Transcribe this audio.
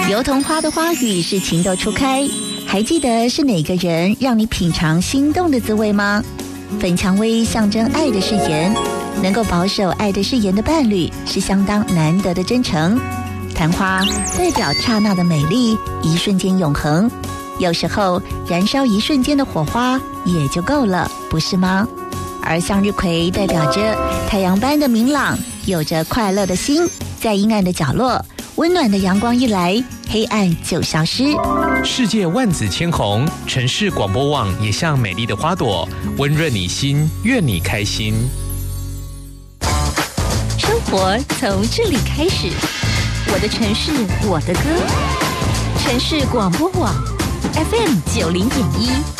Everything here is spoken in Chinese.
油桐花的花语是情窦初开，还记得是哪个人让你品尝心动的滋味吗？粉蔷薇象征爱的誓言，能够保守爱的誓言的伴侣是相当难得的真诚。昙花代表刹那的美丽，一瞬间永恒。有时候燃烧一瞬间的火花也就够了，不是吗？而向日葵代表着太阳般的明朗，有着快乐的心，在阴暗的角落，温暖的阳光一来，黑暗就消失。 世界万紫千红，城市广播网也像美丽的花朵，温润你心，愿你开心。 生活从这里开始，我的城市，我的歌，城市广播网 FM 90.1。